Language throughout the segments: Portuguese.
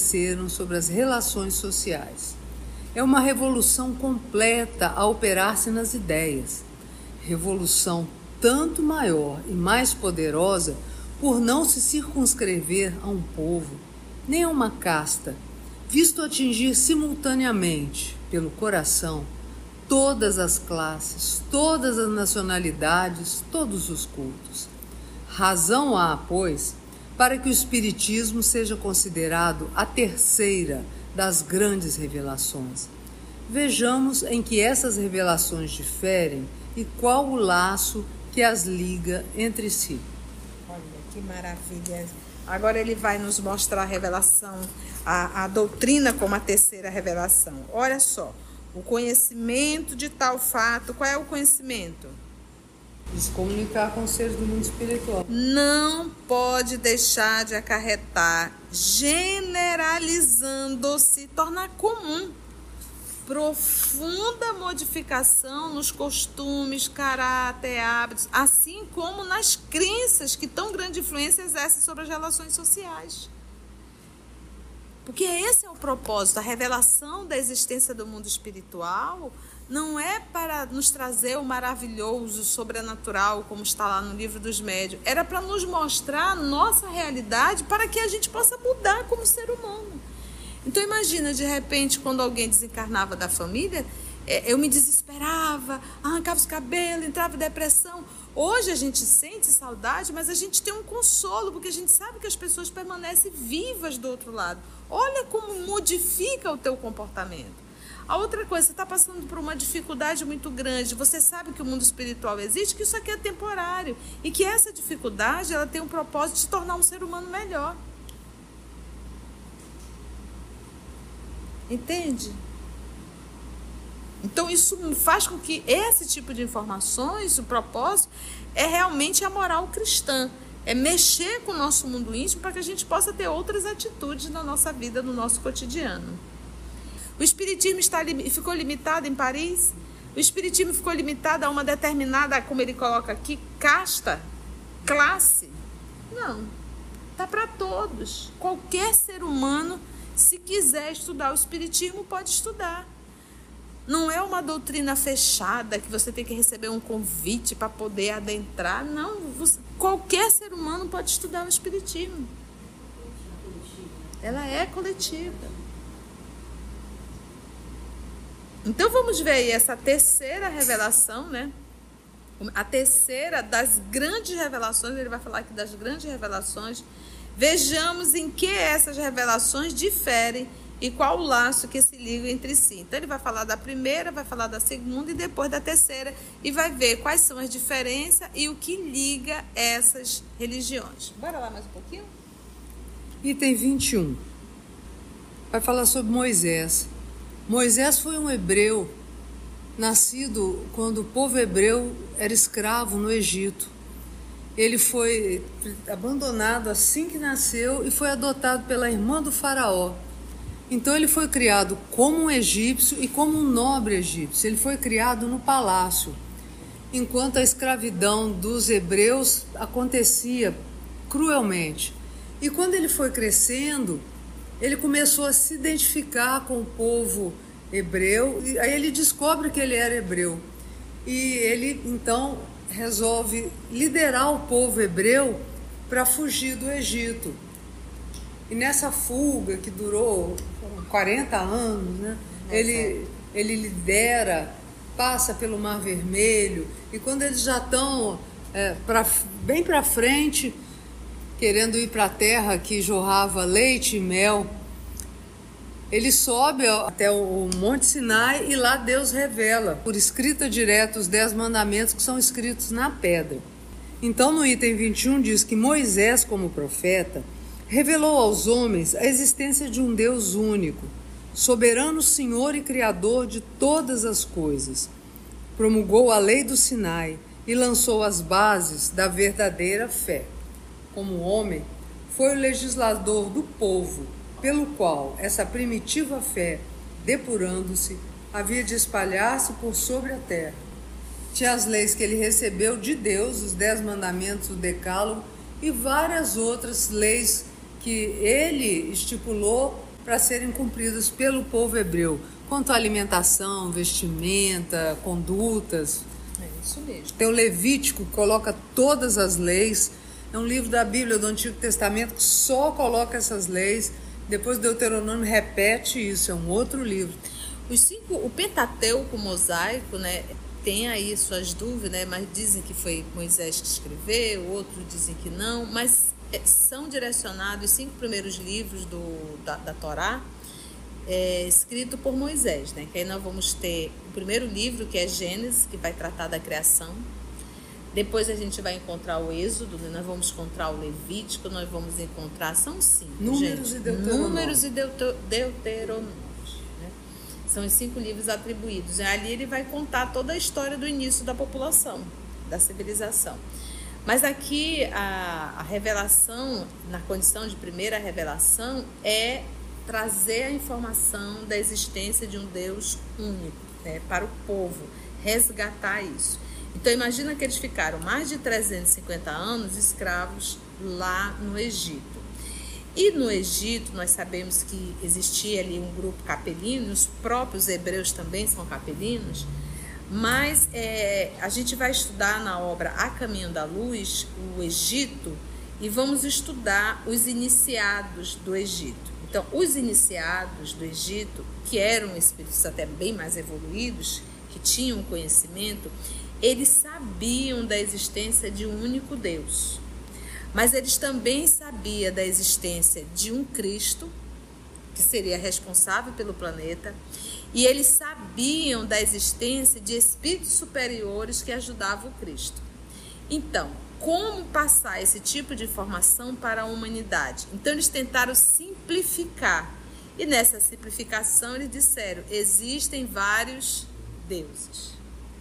estabeleceram sobre as relações sociais. É uma revolução completa a operar-se nas ideias. Revolução tanto maior e mais poderosa por não se circunscrever a um povo, nem a uma casta, visto atingir simultaneamente, pelo coração, todas as classes, todas as nacionalidades, todos os cultos. Razão há, pois, para que o Espiritismo seja considerado a terceira das grandes revelações. Vejamos em que essas revelações diferem e qual o laço que as liga entre si. Olha, que maravilha! Agora ele vai nos mostrar a revelação, a doutrina como a terceira revelação. Olha só, o conhecimento de tal fato. Qual é o conhecimento? De se comunicar com os seres do mundo espiritual. Não pode deixar de acarretar, generalizando-se, tornar comum, profunda modificação nos costumes, caráter, hábitos, assim como nas crenças que tão grande influência exercem sobre as relações sociais. Porque esse é o propósito, a revelação da existência do mundo espiritual não é para nos trazer o maravilhoso, sobrenatural, como está lá no Livro dos Médiuns. Era para nos mostrar a nossa realidade para que a gente possa mudar como ser humano. Então imagina, de repente, quando alguém desencarnava da família, eu me desesperava, arrancava os cabelos, entrava em depressão. Hoje a gente sente saudade, mas a gente tem um consolo, porque a gente sabe que as pessoas permanecem vivas do outro lado. Olha como modifica o teu comportamento. A outra coisa, você está passando por uma dificuldade muito grande, você sabe que o mundo espiritual existe, que isso aqui é temporário e que essa dificuldade ela tem um propósito de se tornar um ser humano melhor. Entende? Então isso faz com que esse tipo de informações, o propósito, é realmente a moral cristã. É mexer com o nosso mundo íntimo para que a gente possa ter outras atitudes na nossa vida, no nosso cotidiano. O Espiritismo ficou limitado em Paris? O Espiritismo ficou limitado a uma determinada, como ele coloca aqui, casta, classe? Não. Está para todos. Qualquer ser humano, se quiser estudar o Espiritismo, pode estudar. Não é uma doutrina fechada que você tem que receber um convite para poder adentrar. Não, qualquer ser humano pode estudar o Espiritismo. Ela é coletiva. Então vamos ver aí essa terceira revelação, né? A terceira das grandes revelações, ele vai falar aqui das grandes revelações. Vejamos em que essas revelações diferem e qual o laço que se liga entre si. Então ele vai falar da primeira, vai falar da segunda e depois da terceira e vai ver quais são as diferenças e o que liga essas religiões. Bora lá mais um pouquinho? Item 21. Vai falar sobre Moisés. Moisés foi um hebreu, nascido quando o povo hebreu era escravo no Egito. Ele foi abandonado assim que nasceu e foi adotado pela irmã do faraó. Então ele foi criado como um egípcio e como um nobre egípcio. Ele foi criado no palácio, enquanto a escravidão dos hebreus acontecia cruelmente. E quando ele foi crescendo, ele começou a se identificar com o povo hebreu, e aí ele descobre que ele era hebreu. E ele, então, resolve liderar o povo hebreu para fugir do Egito. E nessa fuga, que durou 40 anos, né, ele lidera, passa pelo Mar Vermelho, e quando eles já estão bem para frente, querendo ir para a terra que jorrava leite e mel, ele sobe até o Monte Sinai e lá Deus revela, por escrita direta, os 10 mandamentos que são escritos na pedra. Então no item 21 diz que Moisés, como profeta, revelou aos homens a existência de um Deus único, soberano Senhor e Criador de todas as coisas. Promulgou a lei do Sinai e lançou as bases da verdadeira fé. Como homem, foi o legislador do povo, pelo qual essa primitiva fé, depurando-se, havia de espalhar-se por sobre a terra. Tinha as leis que ele recebeu de Deus, os 10 mandamentos, o decálogo, e várias outras leis que ele estipulou para serem cumpridas pelo povo hebreu, quanto à alimentação, vestimenta, condutas. É isso mesmo. Tem o Levítico, que coloca todas as leis. É um livro da Bíblia do Antigo Testamento que só coloca essas leis. Depois Deuteronômio repete isso, é um outro livro. O Pentateuco mosaico, né, tem aí suas dúvidas, né, mas dizem que foi Moisés que escreveu, outros dizem que não, mas são direcionados os 5 primeiros livros da Torá, escrito por Moisés, né, que aí nós vamos ter o primeiro livro, que é Gênesis, que vai tratar da criação. Depois a gente vai encontrar o Êxodo, nós vamos encontrar o Levítico, nós vamos encontrar, são 5, Números e Deuteronômio. Números e Deuteronômio. São os 5 livros atribuídos. Ali ele vai contar toda a história do início da população, da civilização. Mas aqui a revelação, na condição de primeira revelação, é trazer a informação da existência de um Deus único, né, para o povo, resgatar isso. Então imagina que eles ficaram mais de 350 anos escravos lá no Egito. E no Egito nós sabemos que existia ali um grupo capelino, os próprios hebreus também são capelinos, mas a gente vai estudar na obra A Caminho da Luz o Egito e vamos estudar os iniciados do Egito. Então, os iniciados do Egito, que eram espíritos até bem mais evoluídos, que tinham conhecimento, eles sabiam da existência de um único Deus. Mas eles também sabiam da existência de um Cristo, que seria responsável pelo planeta, e eles sabiam da existência de espíritos superiores que ajudavam o Cristo. Então, como passar esse tipo de informação para a humanidade? Então, eles tentaram simplificar. E nessa simplificação, eles disseram, existem vários deuses.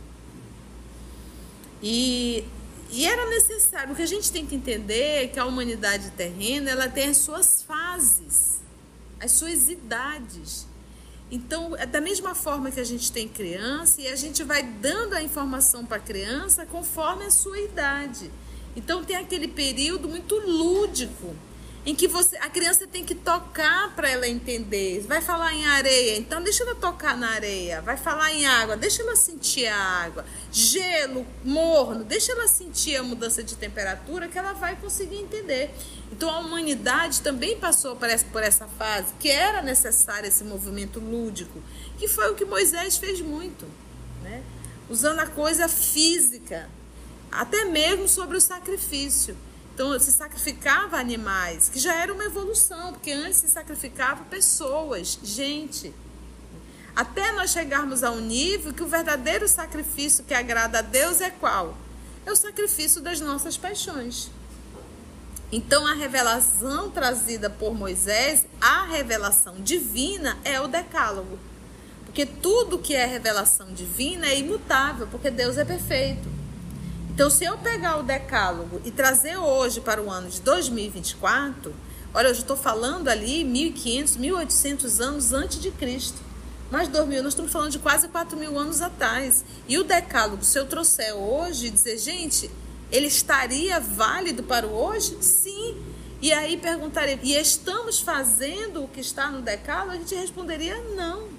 E era necessário, o que a gente tem que entender é que a humanidade terrena, ela tem as suas fases, as suas idades. Então, é da mesma forma que a gente tem criança, e a gente vai dando a informação para a criança conforme a sua idade. Então, tem aquele período muito lúdico, em que a criança tem que tocar para ela entender. Vai falar em areia, então deixa ela tocar na areia. Vai falar em água, deixa ela sentir a água. Gelo, morno, deixa ela sentir a mudança de temperatura, que ela vai conseguir entender. Então a humanidade também passou por essa fase, que era necessário esse movimento lúdico, que foi o que Moisés fez muito, né? Usando a coisa física, até mesmo sobre o sacrifício. Então, se sacrificava animais, que já era uma evolução, porque antes se sacrificava pessoas, gente. Até nós chegarmos a um nível que o verdadeiro sacrifício que agrada a Deus é qual? É o sacrifício das nossas paixões. Então, a revelação trazida por Moisés, a revelação divina, é o decálogo. Porque tudo que é revelação divina é imutável, porque Deus é perfeito. Então, se eu pegar o decálogo e trazer hoje para o ano de 2024, olha, eu estou falando ali 1.500, 1.800 anos antes de Cristo. Mais 2.000, nós estamos falando de quase 4.000 anos atrás. E o decálogo, se eu trouxer hoje e dizer, gente, ele estaria válido para o hoje? Sim. E aí perguntaria, e estamos fazendo o que está no decálogo? A gente responderia não.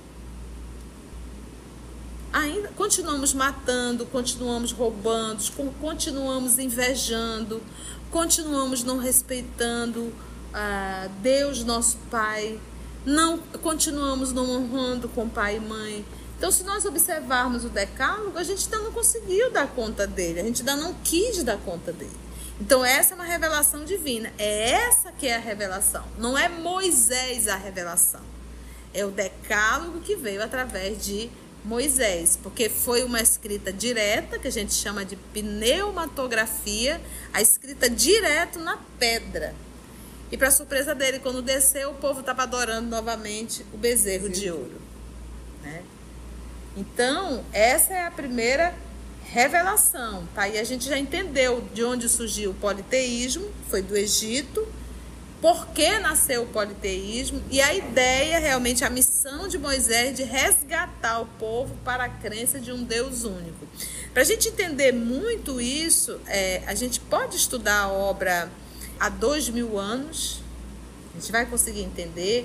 Ainda continuamos matando, continuamos roubando, continuamos invejando, continuamos não respeitando Deus, nosso Pai, continuamos não honrando com pai e mãe. Então, se nós observarmos o decálogo, a gente ainda não conseguiu dar conta dele, a gente ainda não quis dar conta dele. Então, essa é uma revelação divina, é essa que é a revelação, não é Moisés a revelação, é o decálogo que veio através de Moisés, porque foi uma escrita direta, que a gente chama de pneumatografia, a escrita direto na pedra. E para surpresa dele, quando desceu, o povo estava adorando novamente o bezerro de ouro, né? Então, essa é a primeira revelação, tá? E a gente já entendeu de onde surgiu o politeísmo, foi do Egito. Por que nasceu o politeísmo e a ideia, realmente, a missão de Moisés de resgatar o povo para a crença de um Deus único. Para a gente entender muito isso, a gente pode estudar a obra há 2.000 anos, a gente vai conseguir entender.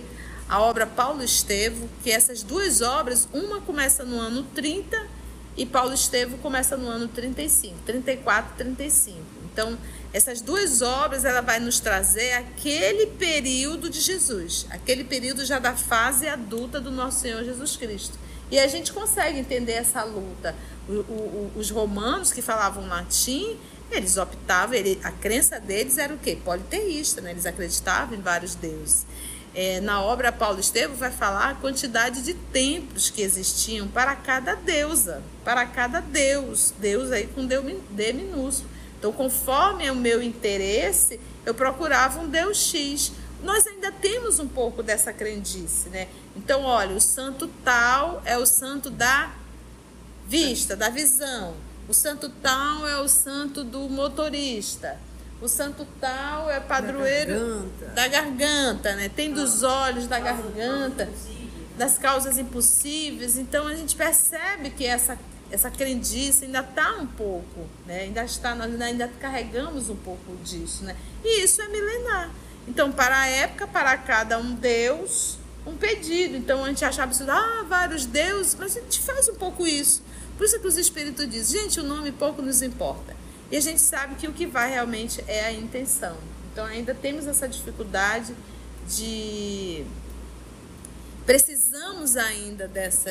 a obra Paulo Estevão, que essas duas obras, uma começa no ano 30 e Paulo Estevão começa no ano 35, 34, 35. Então, essas duas obras, ela vai nos trazer aquele período de Jesus, aquele período já da fase adulta do nosso Senhor Jesus Cristo. E a gente consegue entender essa luta. Os romanos que falavam latim, eles optavam, a crença deles era o quê? Politeísta, né? Eles acreditavam em vários deuses. Na obra Paulo Estevão vai falar a quantidade de templos que existiam para cada deusa, para cada deus aí com D minúsculo. Então, conforme o meu interesse, eu procurava um Deus X. Nós ainda temos um pouco dessa crendice, né? Então, olha, o santo tal é o santo da vista, da visão. O santo tal é o santo do motorista. O santo tal é padroeiro da garganta, né? Tem dos olhos, da garganta, das causas impossíveis. Então, a gente percebe que essa crendice ainda está um pouco, né? Nós ainda carregamos um pouco disso, né? E isso é milenar. Então, para a época, para cada um deus, um pedido. Então, a gente achava isso, vários deuses, mas a gente faz um pouco isso. Por isso que os Espíritos dizem, gente, o nome pouco nos importa. E a gente sabe que o que vai realmente é a intenção. Então, ainda temos essa dificuldade de... Precisamos ainda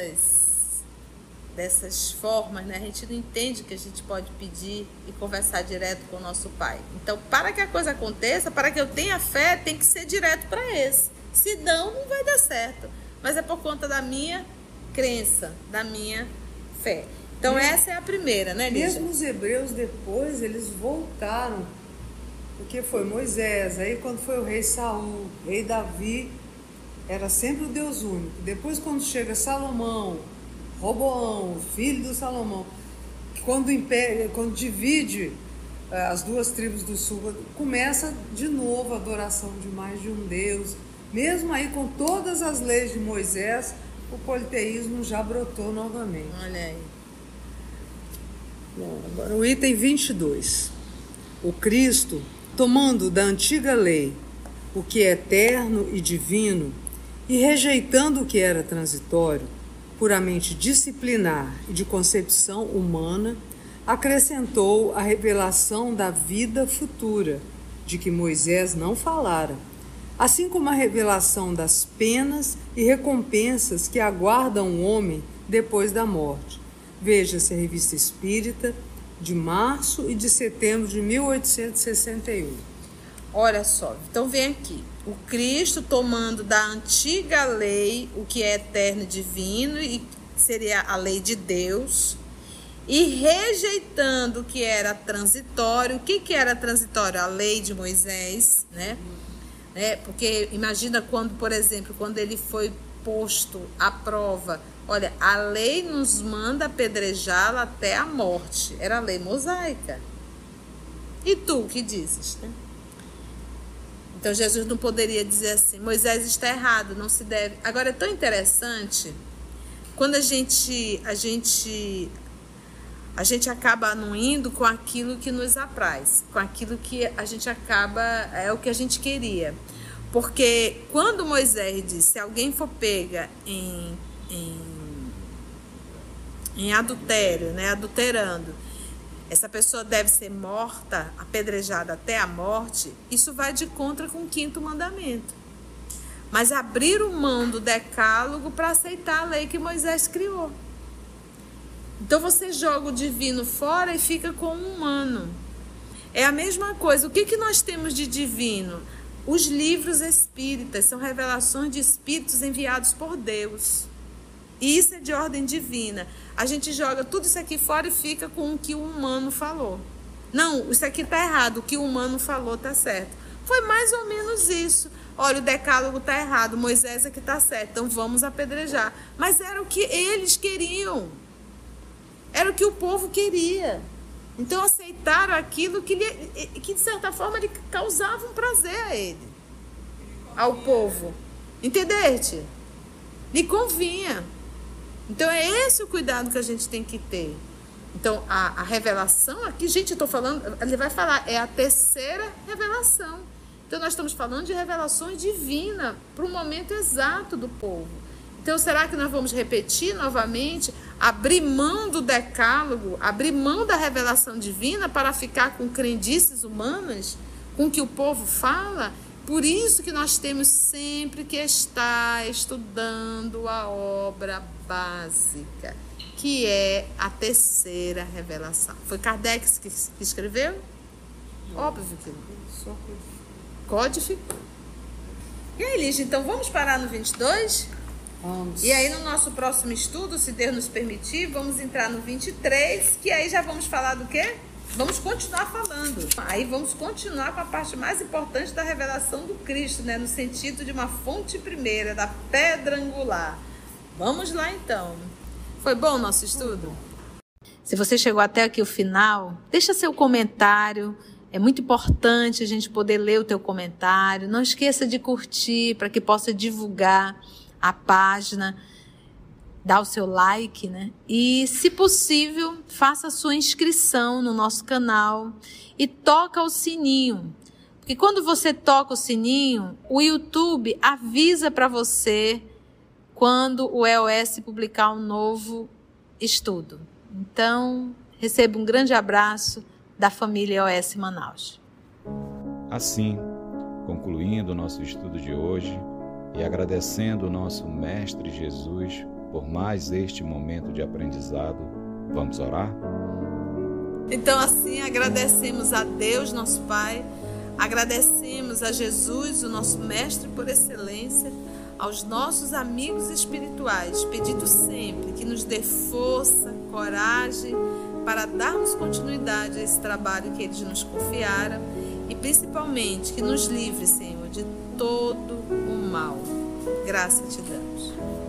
dessas formas, né? A gente não entende que a gente pode pedir e conversar direto com o nosso Pai. Então, para que a coisa aconteça, para que eu tenha fé, tem que ser direto para esse. Se não vai dar certo. Mas é por conta da minha crença, da minha fé. Então, essa é a primeira, né, Lígia? Mesmo os hebreus depois, eles voltaram. Porque foi Moisés, aí quando foi o rei Saul, rei Davi, era sempre o Deus único. Depois, quando chega Salomão, Roboão, filho do Salomão, quando divide as duas tribos do sul, começa de novo a adoração de mais de um Deus. Mesmo aí com todas as leis de Moisés, o politeísmo já brotou novamente. Olha aí. Bom, agora o item 22. O Cristo, tomando da antiga lei o que é eterno e divino, e rejeitando o que era transitório, puramente disciplinar e de concepção humana, acrescentou a revelação da vida futura, de que Moisés não falara, assim como a revelação das penas e recompensas que aguardam o homem depois da morte. Veja-se a Revista Espírita, de março e de setembro de 1861. Olha só, então vem aqui. O Cristo tomando da antiga lei o que é eterno e divino, e seria a lei de Deus, e rejeitando o que era transitório. O que era transitório? A lei de Moisés, né? Porque imagina quando, por exemplo, quando ele foi posto à prova, olha, a lei nos manda apedrejá-la até a morte. Era a lei mosaica. E tu, o que dizes, né? Então, Jesus não poderia dizer assim, Moisés está errado, não se deve. Agora, é tão interessante, quando a gente acaba não indo com aquilo que nos apraz, com aquilo que a gente acaba, é o que a gente queria. Porque quando Moisés diz, se alguém for pega em adultério, né, adulterando, essa pessoa deve ser morta, apedrejada até a morte, isso vai de contra com o 5º mandamento. Mas abriram mão do decálogo para aceitar a lei que Moisés criou. Então você joga o divino fora e fica com o humano. É a mesma coisa. O que nós temos de divino? Os livros espíritas são revelações de espíritos enviados por Deus. E isso é de ordem divina. A gente joga tudo isso aqui fora e fica com o que o humano falou. Não, isso aqui está errado, o que o humano falou está certo. Foi mais ou menos isso. Olha, o decálogo está errado, Moisés aqui está certo, então vamos apedrejar. Mas era o que eles queriam. Era o que o povo queria. Então aceitaram aquilo que de certa forma lhe causava um prazer a ele, ao povo. Entendeste? Lhe convinha. Então é esse o cuidado que a gente tem que ter. Então a revelação aqui, gente, eu estou falando, ele vai falar, é a terceira revelação, Então nós estamos falando de revelações divinas para o momento exato do povo. Então será que nós vamos repetir novamente, abrir mão do decálogo, abrir mão da revelação divina para ficar com crendices humanas, com o que o povo fala? Por isso que nós temos sempre que estar estudando a obra básica, que é a terceira revelação. Foi Kardec que escreveu? Óbvio que não. Codificou. E aí, Lígia, então vamos parar no 22? Vamos. E aí no nosso próximo estudo, se Deus nos permitir, vamos entrar no 23, que aí já vamos falar do quê? Vamos continuar falando. Aí vamos continuar com a parte mais importante da revelação do Cristo, né? No sentido de uma fonte primeira, da pedra angular. Vamos lá então. Foi bom o nosso estudo? Se você chegou até aqui o final, deixa seu comentário. É muito importante a gente poder ler o teu comentário. Não esqueça de curtir para que possa divulgar a página. Dá o seu like, né? E, se possível, faça a sua inscrição no nosso canal e toca o sininho. Porque quando você toca o sininho, o YouTube avisa para você quando o EOS publicar um novo estudo. Então, receba um grande abraço da família EOS Manaus. Assim, concluindo o nosso estudo de hoje e agradecendo o nosso Mestre Jesus por mais este momento de aprendizado, vamos orar? Então, assim, agradecemos a Deus, nosso Pai, agradecemos a Jesus, o nosso Mestre por excelência, aos nossos amigos espirituais, pedindo sempre que nos dê força, coragem para darmos continuidade a esse trabalho que eles nos confiaram e principalmente que nos livre, Senhor, de todo o mal. Graça te damos.